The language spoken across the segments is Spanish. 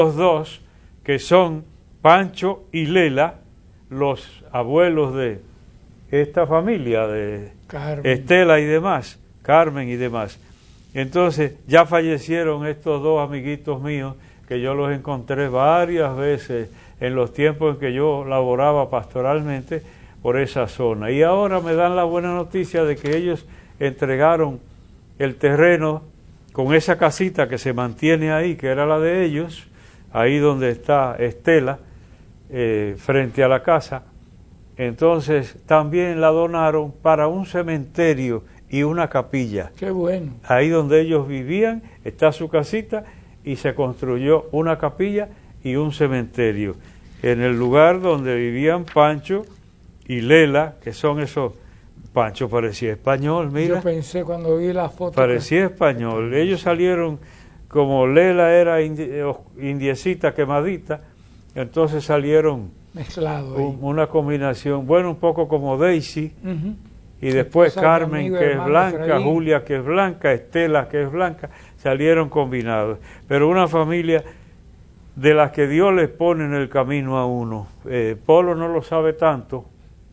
los dos, que son Pancho y Lela, los abuelos de esta familia, de Carmen. Estela y demás, Carmen y demás. Entonces ya fallecieron estos dos amiguitos míos, que yo los encontré varias veces en los tiempos en que yo laboraba pastoralmente por esa zona. Y ahora me dan la buena noticia de que ellos entregaron el terreno con esa casita que se mantiene ahí, que era la de ellos, ahí donde está Estela, frente a la casa. Entonces también la donaron para un cementerio y una capilla. Qué bueno. Ahí donde ellos vivían está su casita y se construyó una capilla y un cementerio. En el lugar donde vivían Pancho y Lela, que son esos... Pancho parecía español, mira. Yo pensé cuando vi la foto. Parecía español. Ellos salieron, como Lela era indiecita, quemadita, entonces salieron mezclado una combinación, bueno, un poco como Daisy, Uh-huh. y después Cosa Carmen, que es hermano blanca, Efraín. Julia, que es blanca, Estela, que es blanca, salieron combinados. Pero una familia de las que Dios les pone en el camino a uno. Polo no lo sabe tanto,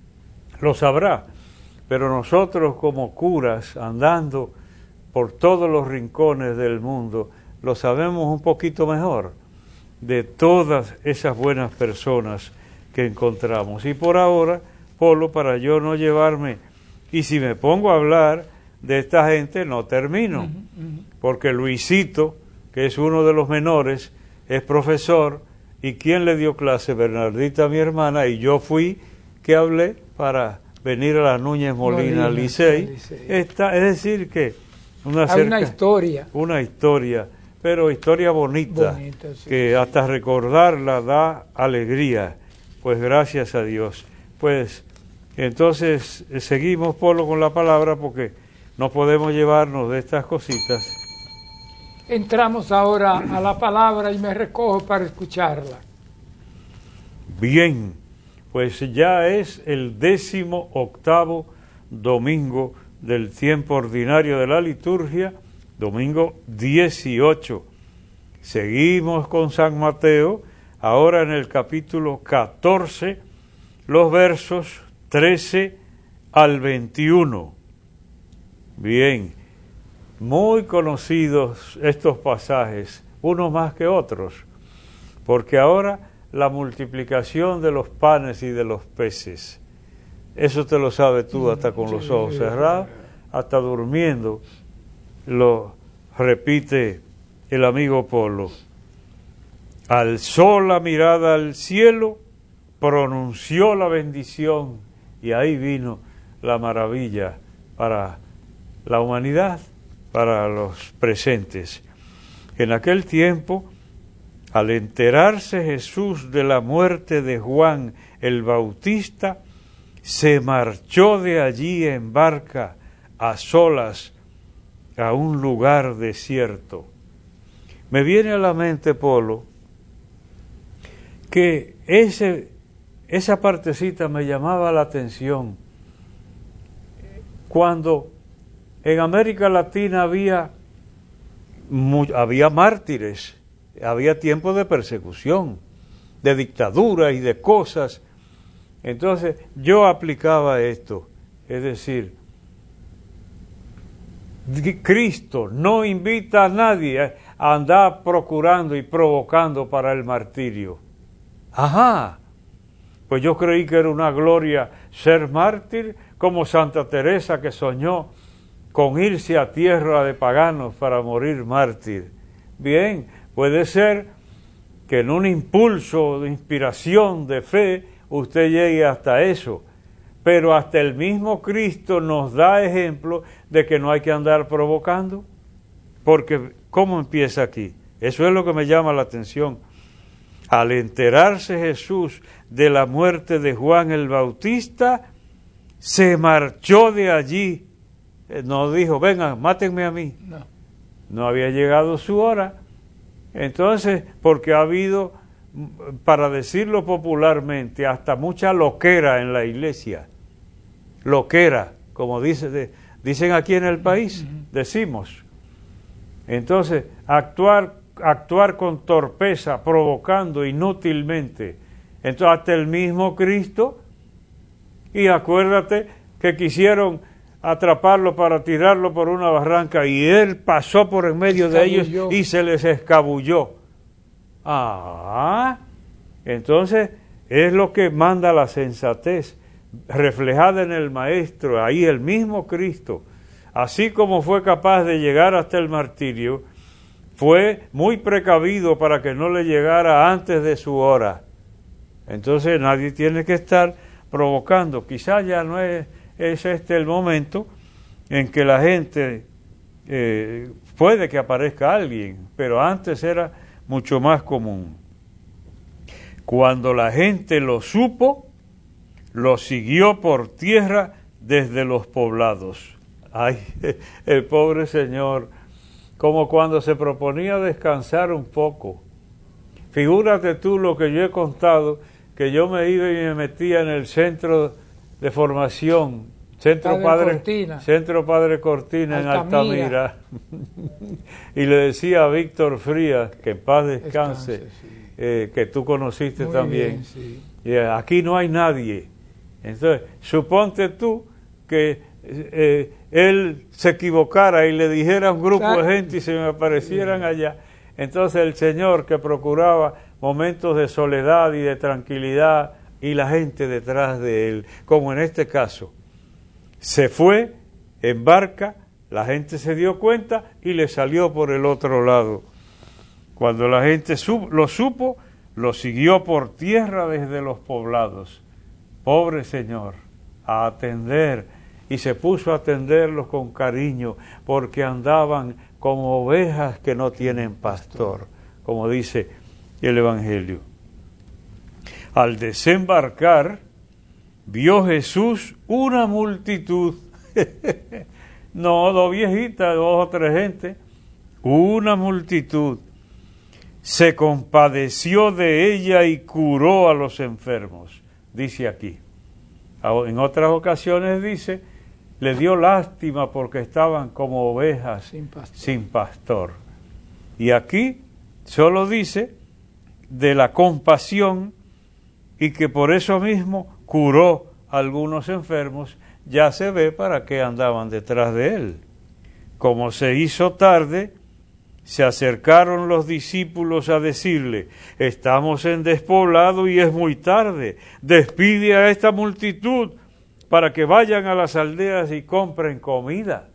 lo sabrá, pero nosotros como curas, andando por todos los rincones del mundo, lo sabemos un poquito mejor de todas esas buenas personas que encontramos. Y por ahora, Polo, para yo no llevarme, y si me pongo a hablar de esta gente, no termino, porque Luisito, que es uno de los menores, es profesor, y ¿quién le dio clase? Bernardita, mi hermana, y yo fui que hablé para venir a la Núñez Molina Licey. Es decir que hay una historia, pero historia bonita sí, que hasta recordarla da alegría. Pues gracias a Dios. Pues entonces seguimos, Polo, con la palabra, porque no podemos llevarnos de estas cositas. Entramos ahora a la palabra y me recojo para escucharla. Bien, pues ya es el 18º domingo del tiempo ordinario de la liturgia, domingo 18. Seguimos con San Mateo, ahora en el capítulo 14, los versos 13 al 21. Bien, muy conocidos estos pasajes, unos más que otros, porque ahora la multiplicación de los panes y de los peces, eso te lo sabes tú hasta con los ojos cerrados, hasta durmiendo, lo repite el amigo Polo. Alzó la mirada al cielo, pronunció la bendición, y ahí vino la maravilla para la humanidad, para los presentes. En aquel tiempo, al enterarse Jesús de la muerte de Juan el Bautista, se marchó de allí en barca a solas a un lugar desierto. Me viene a la mente, Polo, que esa partecita me llamaba la atención. Cuando en América Latina había mártires, había tiempos de persecución, de dictadura y de cosas. Entonces yo aplicaba esto, es decir, Cristo no invita a nadie a andar procurando y provocando para el martirio. Ajá, pues yo creí que era una gloria ser mártir, como Santa Teresa, que soñó con irse a tierra de paganos para morir mártir. Bien, puede ser que en un impulso de inspiración, de fe, usted llegue hasta eso, pero hasta el mismo Cristo nos da ejemplo de que no hay que andar provocando, porque ¿cómo empieza aquí? Eso es lo que me llama la atención. Al enterarse Jesús de la muerte de Juan el Bautista, se marchó de allí. No dijo, vengan, mátenme a mí. No había llegado su hora. Entonces, porque ha habido, para decirlo popularmente, hasta mucha loquera en la iglesia. Loquera, como dicen aquí en el país, decimos. Entonces, actuar actuar con torpeza, provocando inútilmente. Entonces hasta el mismo Cristo, y acuérdate que quisieron atraparlo para tirarlo por una barranca y él pasó por en medio de ellos y se les escabulló. Entonces es lo que manda la sensatez reflejada en el Maestro, ahí el mismo Cristo, así como fue capaz de llegar hasta el martirio, fue muy precavido para que no le llegara antes de su hora. Entonces nadie tiene que estar provocando. Quizás ya no es este el momento en que la gente puede que aparezca alguien, pero antes era mucho más común. Cuando la gente lo supo, lo siguió por tierra desde los poblados. Ay, el pobre señor, como cuando se proponía descansar un poco. Figúrate tú lo que yo he contado, que yo me iba y me metía en el centro de formación, Centro Padre Cortina en Altamira, y le decía a Víctor Frías, que en paz descanse, que tú conociste muy también, bien, sí. Y aquí no hay nadie. Entonces, suponte tú que él se equivocara y le dijera a un grupo de gente y se me aparecieran allá. Entonces el Señor, que procuraba momentos de soledad y de tranquilidad, y la gente detrás de él, como en este caso, se fue en barca, la gente se dio cuenta y le salió por el otro lado. Cuando la gente lo supo, lo siguió por tierra desde los poblados. Pobre Señor, a atender, y se puso a atenderlos con cariño, porque andaban como ovejas que no tienen pastor, como dice el Evangelio. Al desembarcar, vio Jesús una multitud, no dos viejitas, dos o tres gente, una multitud. Se compadeció de ella y curó a los enfermos, dice aquí. En otras ocasiones dice, le dio lástima porque estaban como ovejas sin pastor. Y aquí solo dice de la compasión y que por eso mismo curó a algunos enfermos. Ya se ve para qué andaban detrás de él. Como se hizo tarde, se acercaron los discípulos a decirle, estamos en despoblado y es muy tarde, despide a esta multitud para que vayan a las aldeas y compren comida.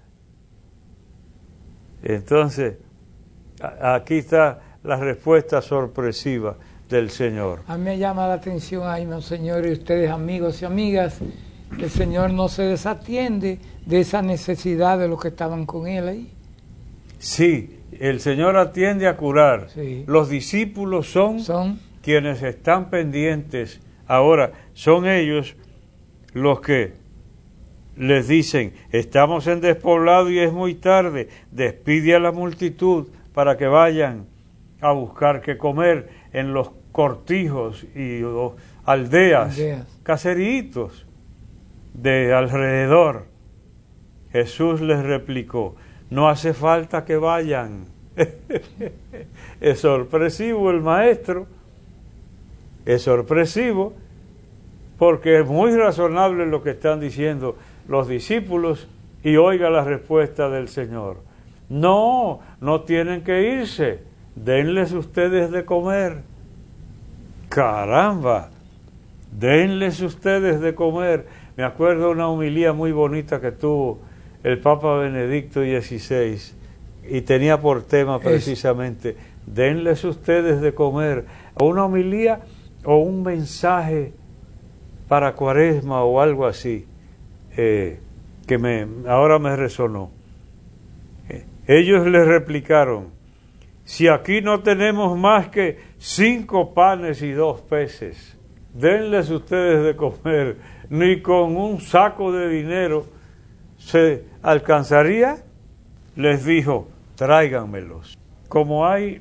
Entonces, aquí está la respuesta sorpresiva del Señor. A mí me llama la atención ahí, Monseñor, y ustedes amigos y amigas, que el Señor no se desatiende de esa necesidad de los que estaban con Él ahí. Sí, el Señor atiende a curar. Sí. Los discípulos son quienes están pendientes. Ahora, son ellos los que les dicen, estamos en despoblado y es muy tarde, despide a la multitud para que vayan a buscar qué comer en los cortijos y aldeas, caseritos de alrededor. Jesús les replicó, no hace falta que vayan. Es sorpresivo el Maestro, es sorpresivo, porque es muy razonable lo que están diciendo los discípulos, y oiga la respuesta del Señor. No tienen que irse, denles ustedes de comer. Caramba, denles ustedes de comer. Me acuerdo una homilía muy bonita que tuvo el Papa Benedicto XVI, y tenía por tema precisamente, denles ustedes de comer. Una homilía o un mensaje para Cuaresma o algo así, que ahora me resonó. Ellos le replicaron, si aquí no tenemos más que 5 panes y 2 peces, denles ustedes de comer, ni con un saco de dinero se alcanzaría. Les dijo, tráiganmelos. Como hay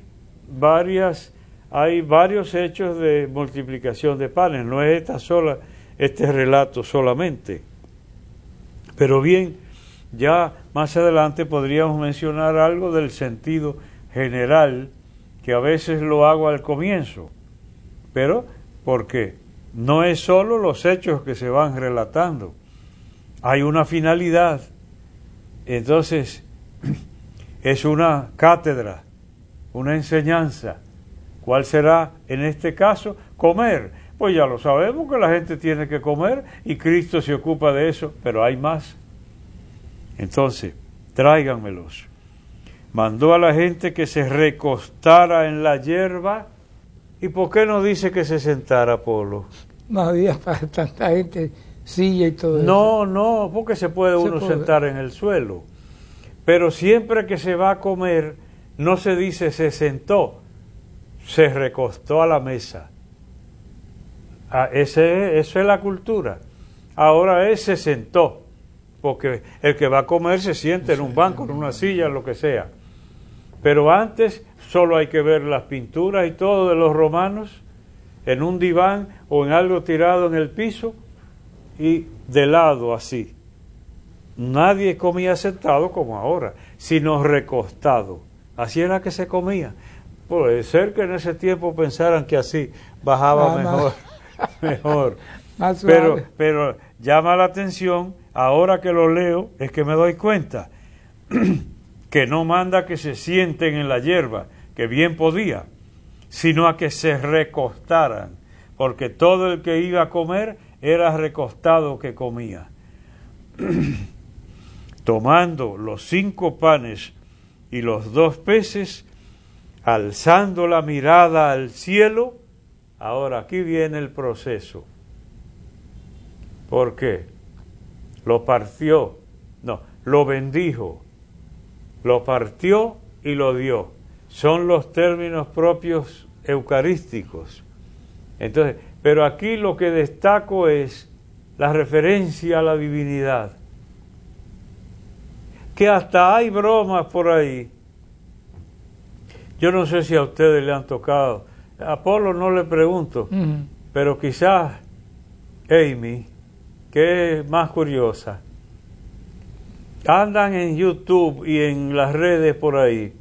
varios hechos de multiplicación de panes, no es este relato solamente. Pero bien, ya más adelante podríamos mencionar algo del sentido general que a veces lo hago al comienzo, pero porque no es solo los hechos que se van relatando, hay una finalidad. Entonces, es una cátedra, una enseñanza. ¿Cuál será en este caso? Comer. Pues ya lo sabemos que la gente tiene que comer y Cristo se ocupa de eso, pero hay más. Entonces, tráiganmelos. Mandó a la gente que se recostara en la hierba. ¿Y por qué no dice que se sentara, Polo? No había para tanta gente, silla y todo eso. No, porque se puede uno sentar en el suelo. Pero siempre que se va a comer, no se dice se sentó, se recostó a la mesa. Eso es la cultura. Ahora se sentó, porque el que va a comer se siente en un banco, en una silla, lo que sea. Pero antes solo hay que ver las pinturas y todo de los romanos, en un diván o en algo tirado en el piso y de lado así. Nadie comía sentado como ahora, sino recostado. Así era que se comía. Puede ser que en ese tiempo pensaran que así bajaba mejor. Pero llama la atención, ahora que lo leo, es que me doy cuenta que no manda que se sienten en la hierba, que bien podía, sino a que se recostaran, porque todo el que iba a comer era recostado que comía. Tomando los 5 panes y los 2 peces, alzando la mirada al cielo. Ahora aquí viene el proceso. ¿Por qué? Lo partió, lo bendijo, lo partió y lo dio. Son los términos propios eucarísticos. Entonces, pero aquí lo que destaco es la referencia a la divinidad. Que hasta hay bromas por ahí. Yo no sé si a ustedes le han tocado. A Polo no le pregunto, pero quizás Amy, que es más curiosa, andan en YouTube y en las redes por ahí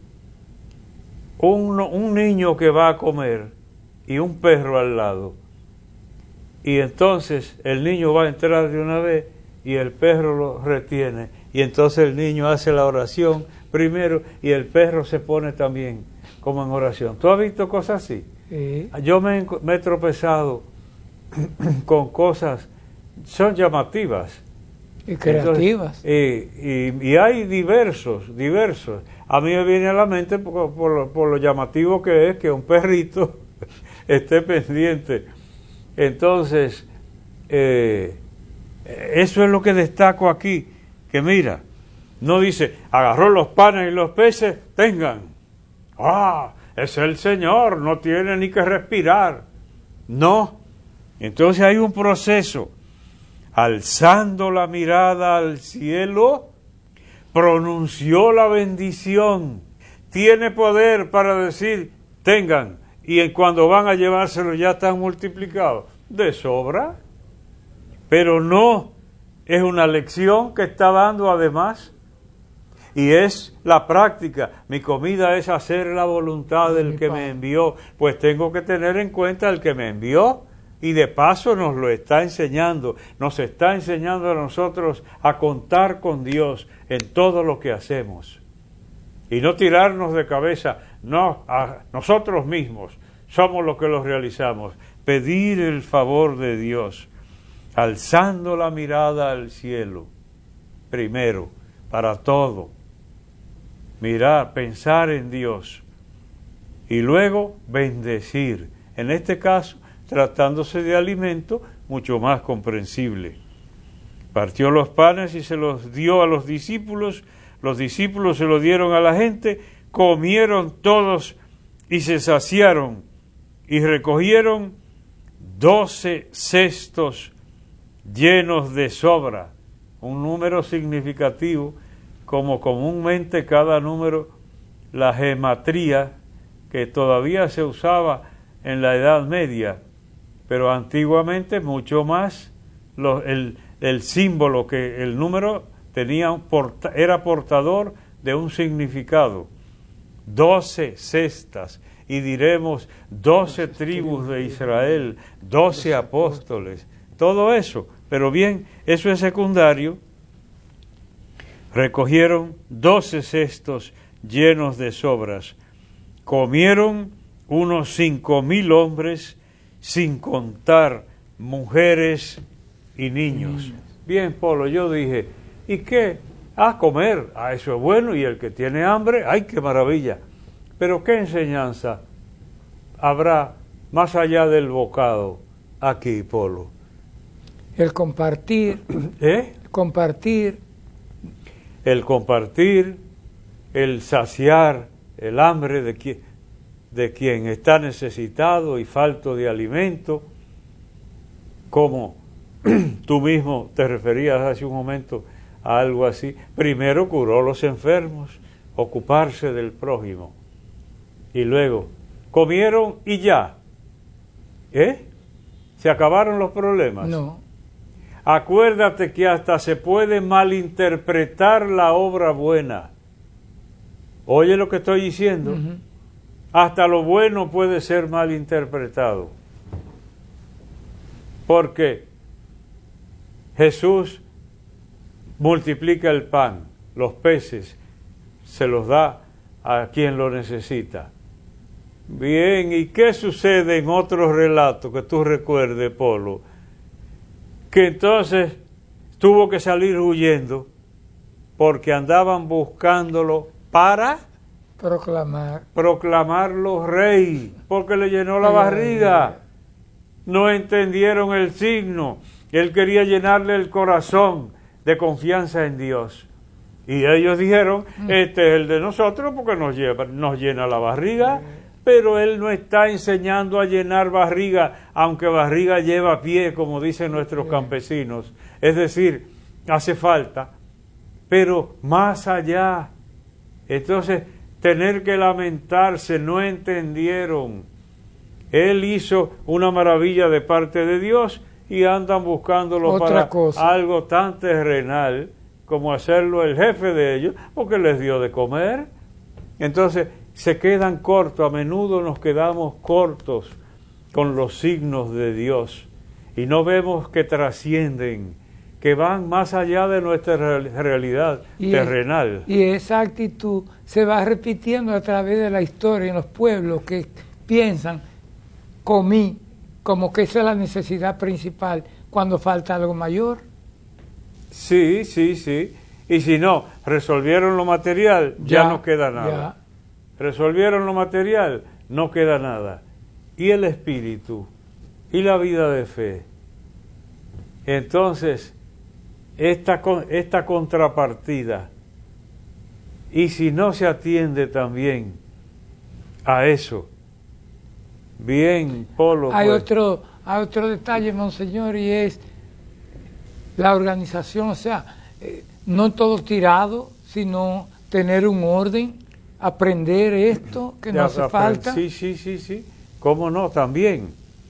un niño que va a comer y un perro al lado, y entonces el niño va a entrar de una vez y el perro lo retiene, y entonces el niño hace la oración primero y el perro se pone también como en oración. ¿Tú has visto cosas así? Sí. Yo me he tropezado con cosas, son llamativas y creativas. Entonces, y hay diversos. A mí me viene a la mente por lo llamativo que es que un perrito esté pendiente. Entonces, eso es lo que destaco aquí, que mira, no dice, agarró los panes y los peces, tengan. Es el Señor, no tiene ni que respirar. No. Entonces hay un proceso. Alzando la mirada al cielo, pronunció la bendición. Tiene poder para decir, tengan, y cuando van a llevárselo ya están multiplicados. De sobra. Pero no, es una lección que está dando además. Y es la práctica. Mi comida es hacer la voluntad del que me envió. Pues tengo que tener en cuenta el que me envió. Y de paso nos lo está enseñando. Nos está enseñando a nosotros a contar con Dios en todo lo que hacemos. Y no tirarnos de cabeza. No, a nosotros mismos somos los que lo realizamos. Pedir el favor de Dios. Alzando la mirada al cielo. Primero, para todo. Mirar, pensar en Dios y luego bendecir. En este caso, tratándose de alimento, mucho más comprensible. Partió los panes y se los dio a los discípulos se lo dieron a la gente, comieron todos y se saciaron y recogieron 12 cestos llenos de sobra, un número significativo. Como comúnmente cada número, la gematría, que todavía se usaba en la Edad Media, pero antiguamente mucho más el símbolo, que el número era portador de un significado. 12 cestas, y diremos 12 tribus de Israel, 12 apóstoles, todo eso. Pero bien, eso es secundario. Recogieron 12 cestos llenos de sobras. Comieron unos 5,000 hombres, sin contar mujeres y niños. Bien, Polo, yo dije, ¿y qué? A comer, eso es bueno, y el que tiene hambre, ¡ay, qué maravilla! Pero ¿qué enseñanza habrá más allá del bocado aquí, Polo? El compartir. Compartir. El compartir, el saciar el hambre de quien está necesitado y falto de alimento, como tú mismo te referías hace un momento a algo así. Primero curó a los enfermos, ocuparse del prójimo, y luego comieron y ya. ¿Se acabaron los problemas? No. Acuérdate que hasta se puede malinterpretar la obra buena. Oye lo que estoy diciendo. Hasta lo bueno puede ser malinterpretado. Porque Jesús multiplica el pan, los peces, se los da a quien lo necesita. Bien, ¿y qué sucede en otros relatos que tú recuerdes, Polo? Que entonces tuvo que salir huyendo porque andaban buscándolo para proclamarlo rey, porque le llenó la barriga. No entendieron el signo. Él quería llenarle el corazón de confianza en Dios. Y ellos dijeron, este es el de nosotros porque nos llena la barriga. Pero él no está enseñando a llenar barriga, aunque barriga lleva pie, como dicen nuestros campesinos. Es decir, hace falta, pero más allá. Entonces, tener que lamentarse, no entendieron. Él hizo una maravilla de parte de Dios y andan buscándolo para algo tan terrenal como hacerlo el jefe de ellos, porque les dio de comer. Entonces, se quedan cortos, a menudo nos quedamos cortos con los signos de Dios y no vemos que trascienden, que van más allá de nuestra realidad terrenal. Y esa actitud se va repitiendo a través de la historia en los pueblos que piensan, comí, como que esa es la necesidad principal cuando falta algo mayor. Sí. Y si no, resolvieron lo material, ya no queda nada. Ya. Resolvieron lo material, no queda nada. Y el espíritu, y la vida de fe. Entonces, esta contrapartida, y si no se atiende también a eso, bien, Polo. Hay otro detalle, Monseñor, y es la organización, o sea, no todo tirado, sino tener un orden, aprender esto que nos hace falta. Sí. ¿Cómo no? También.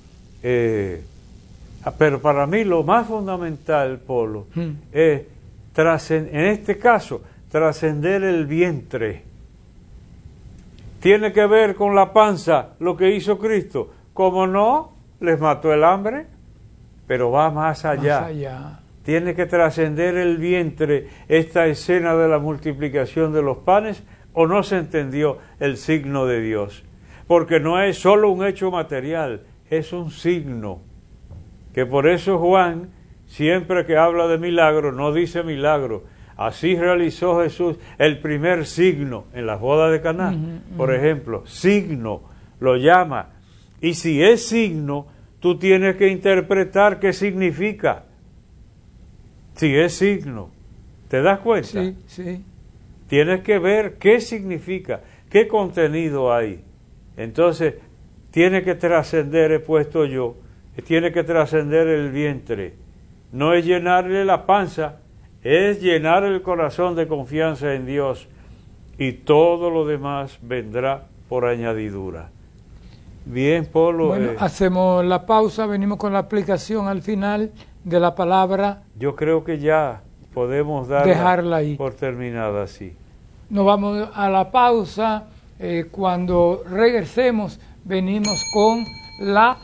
Pero para mí lo más fundamental, Polo, es, en este caso, trascender el vientre. Tiene que ver con la panza lo que hizo Cristo. ¿Cómo no? Les mató el hambre, pero va más allá. Más allá. Tiene que trascender el vientre esta escena de la multiplicación de los panes, o no se entendió el signo de Dios. Porque no es solo un hecho material, es un signo. Que por eso Juan, siempre que habla de milagro, no dice milagro. Así realizó Jesús el primer signo en las bodas de Caná, por ejemplo. Signo, lo llama. Y si es signo, tú tienes que interpretar qué significa. Si es signo, ¿te das cuenta? Sí. Tienes que ver qué significa, qué contenido hay. Entonces, tiene que trascender, he puesto yo, tiene que trascender el vientre. No es llenarle la panza, es llenar el corazón de confianza en Dios, y todo lo demás vendrá por añadidura. Bien, Polo. Bueno, hacemos la pausa, venimos con la aplicación al final de la palabra. Yo creo que ya podemos dejarla ahí por terminada, sí. Nos vamos a la pausa, Cuando regresemos, venimos con la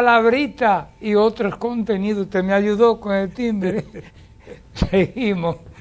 palabrita y otros contenidos. Usted me ayudó con el timbre. Seguimos.